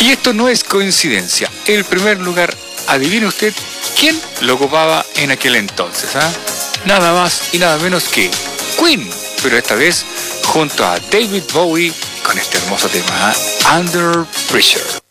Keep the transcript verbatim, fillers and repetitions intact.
Y esto no es coincidencia. El primer lugar, adivine usted quién lo ocupaba en aquel entonces, ¿ah? Nada más y nada menos que Queen, pero esta vez junto a David Bowie con este hermoso tema, ¿ah? Under Pressure.